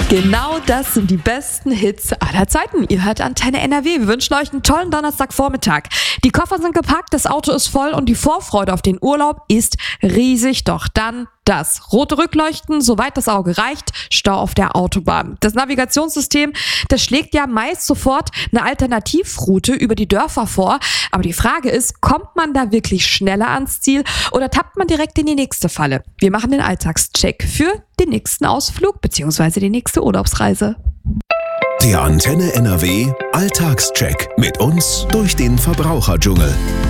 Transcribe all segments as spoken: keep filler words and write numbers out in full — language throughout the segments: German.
Genau das sind die besten Hits aller Zeiten. Ihr hört Antenne N R W. Wir wünschen euch einen tollen Donnerstagvormittag. Die Koffer sind gepackt, das Auto ist voll und die Vorfreude auf den Urlaub ist riesig. Doch dann das. Rote Rückleuchten, soweit das Auge reicht, Stau auf der Autobahn. Das Navigationssystem, das schlägt ja meist sofort eine Alternativroute über die Dörfer vor. Aber die Frage ist, kommt man da wirklich schneller ans Ziel oder tappt man direkt in die nächste Falle? Wir machen den Alltagscheck für den nächsten Ausflug bzw. die nächste Urlaubsreise. Der Antenne N R W Alltagscheck mit uns durch den Verbraucherdschungel.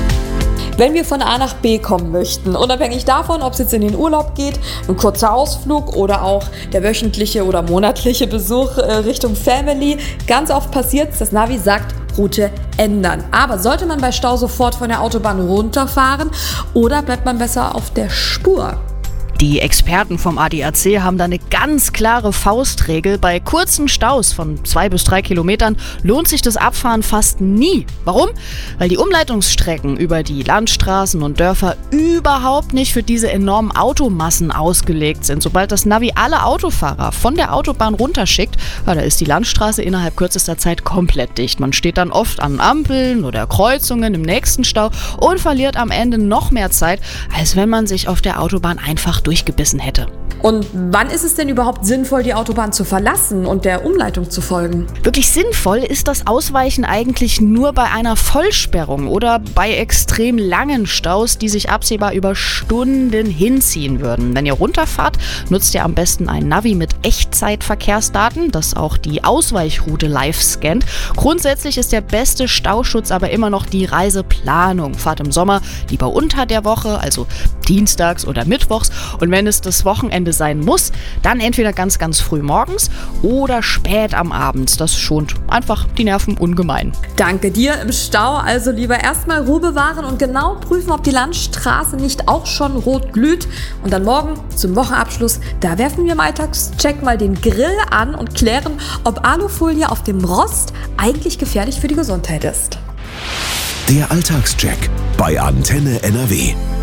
Wenn wir von A nach B kommen möchten, unabhängig davon, ob es jetzt in den Urlaub geht, ein kurzer Ausflug oder auch der wöchentliche oder monatliche Besuch äh, Richtung Family, ganz oft passiert es, das Navi sagt, Route ändern. Aber sollte man bei Stau sofort von der Autobahn runterfahren oder bleibt man besser auf der Spur? Die Experten vom A D A C haben da eine ganz klare Faustregel. Bei kurzen Staus von zwei bis drei Kilometern lohnt sich das Abfahren fast nie. Warum? Weil die Umleitungsstrecken über die Landstraßen und Dörfer überhaupt nicht für diese enormen Automassen ausgelegt sind. Sobald das Navi alle Autofahrer von der Autobahn runterschickt, ja, da ist die Landstraße innerhalb kürzester Zeit komplett dicht. Man steht dann oft an Ampeln oder Kreuzungen im nächsten Stau und verliert am Ende noch mehr Zeit, als wenn man sich auf der Autobahn einfach durchgebissen hätte. Und wann ist es denn überhaupt sinnvoll, die Autobahn zu verlassen und der Umleitung zu folgen? Wirklich sinnvoll ist das Ausweichen eigentlich nur bei einer Vollsperrung oder bei extrem langen Staus, die sich absehbar über Stunden hinziehen würden. Wenn ihr runterfahrt, nutzt ihr am besten ein Navi mit Echtzeitverkehrsdaten, das auch die Ausweichroute live scannt. Grundsätzlich ist der beste Stauschutz aber immer noch die Reiseplanung. Fahrt im Sommer lieber unter der Woche, also dienstags oder mittwochs. Und wenn es das Wochenende sein muss, dann entweder ganz, ganz früh morgens oder spät am Abend. Das schont einfach die Nerven ungemein. Danke dir. Im Stau also lieber erstmal Ruhe bewahren und genau prüfen, ob die Landstraße nicht auch schon rot glüht. Und dann morgen zum Wochenabschluss, da werfen wir im Alltagscheck mal den Grill an und klären, ob Alufolie auf dem Rost eigentlich gefährlich für die Gesundheit ist. Der Alltagscheck bei Antenne N R W.